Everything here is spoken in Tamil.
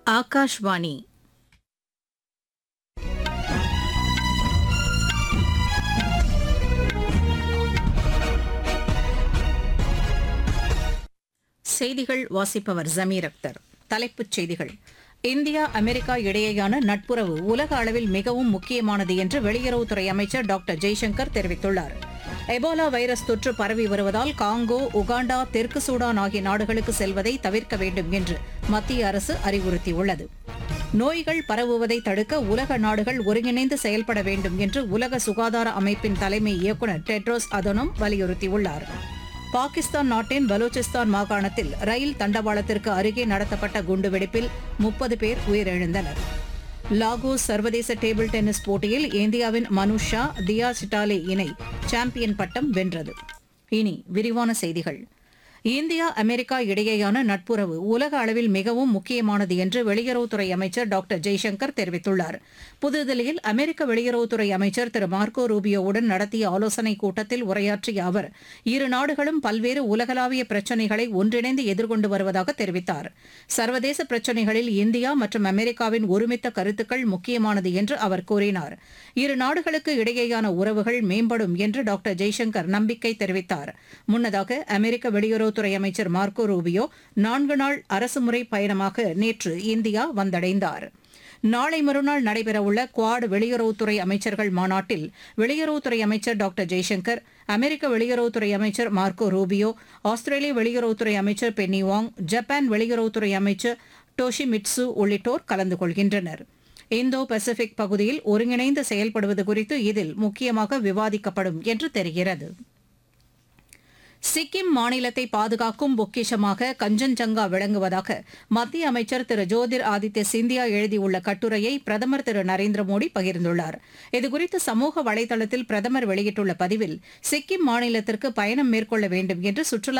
ஆகாஷ்வாணி செய்திகள் வாசிப்பவர் ஜமீர் அக்தர். தலைப்புச் செய்திகள். இந்தியா அமெரிக்கா இடையேயான நட்புறவு உலக அளவில் மிகவும் முக்கியமானது என்று வெளியுறவுத்துறை அமைச்சர் டாக்டர் ஜெய்சங்கர் தெரிவித்துள்ளார். எபோலா வைரஸ் தொற்று பரவி வருவதால் காங்கோ, உகாண்டா, தெற்கு சூடான் ஆகிய நாடுகளுக்கு செல்வதை தவிர்க்க வேண்டும் என்று மத்திய அரசு அறிவுறுத்தியுள்ளது. நோய்கள் பரவுவதை தடுக்க உலக நாடுகள் ஒருங்கிணைந்து செயல்பட வேண்டும் என்று உலக சுகாதார அமைப்பின் தலைமை இயக்குநர் டெட்ரோஸ் அதனோம் வலியுறுத்தியுள்ளார். பாகிஸ்தான் நாட்டின் பலூச்சிஸ்தான் மாகாணத்தில் ரயில் தண்டவாளத்திற்கு அருகே நடத்தப்பட்ட குண்டுவெடிப்பில் 30 பேர் உயிரிழந்தனர். லாகோஸ் சர்வதேச டேபிள் டென்னிஸ் போட்டியில் இந்தியாவின் மனுஷா தியா சிட்டாலே இணை சாம்பியன் பட்டம் வென்றது. இனி விரிவான செய்திகள். இந்தியா அமெரிக்கா இடையேயான நட்புறவு உலக அளவில் மிகவும் முக்கியமானது என்று வெளியுறவுத்துறை அமைச்சர் டாக்டர் ஜெய்சங்கர் தெரிவித்துள்ளார். புதுதில்லியில் அமெரிக்க வெளியுறவுத்துறை அமைச்சர் திரு மார்க்கோ ரூபியோவுடன் நடத்திய ஆலோசனைக் கூட்டத்தில் உரையாற்றிய அவர், இரு நாடுகளும் பல்வேறு உலகளாவிய பிரச்சினைகளை ஒன்றிணைந்து எதிர்கொண்டு வருவதாக தெரிவித்தார். சர்வதேச பிரச்சினைகளில் இந்தியா மற்றும் அமெரிக்காவின் ஒருமித்த கருத்துக்கள் முக்கியமானது என்று அவர் கூறினார். இரு நாடுகளுக்கு இடையேயான உறவுகள் மேம்படும் என்று டாக்டர் ஜெய்சங்கர் நம்பிக்கை தெரிவித்தார். முன்னதாக அமெரிக்க வெளியுறவுத்துறை அமைச்சர் மார்க்கோ ரூபியோ 4 நாள் அரசுமுறை பயணமாக நேற்று இந்தியா வந்தடைந்தார். நாளை மறுநாள் நடைபெறவுள்ள குவாட் வெளியுறவுத்துறை அமைச்சர்கள் மாநாட்டில் வெளியுறவுத்துறை அமைச்சர் டாக்டர் ஜெய்சங்கர், அமெரிக்க வெளியுறவுத்துறை அமைச்சர் மார்க்கோ ரூபியோ, ஆஸ்திரேலிய வெளியுறவுத்துறை அமைச்சர் பென்னி வாங், ஜப்பான் வெளியுறவுத்துறை அமைச்சர் டோஷிமிட்சு உள்ளிட்டோர் கலந்து கொள்கின்றனர். இந்தோ பசிபிக் பகுதியில் ஒருங்கிணைந்து செயல்படுவது குறித்து இதில் முக்கியமாக விவாதிக்கப்படும் என்று தெரிகிறது. சிக்கிம் மாநிலத்தை பாதுகாக்கும் பொக்கிஷமாக கஞ்சன்ஜங்கா விளங்குவதாக மத்திய அமைச்சர் திரு ஜோதிர் ஆதித்ய சிந்தியா எழுதியுள்ள கட்டுரையை பிரதமர் திரு நரேந்திர மோடி பகிர்ந்துள்ளார். இதுகுறித்து சமூக வலைதளத்தில் பிரதமர் வெளியிட்டுள்ள பதிவில், சிக்கிம் மாநிலத்திற்கு பயணம் மேற்கொள்ள வேண்டும் என்று சுற்றுலா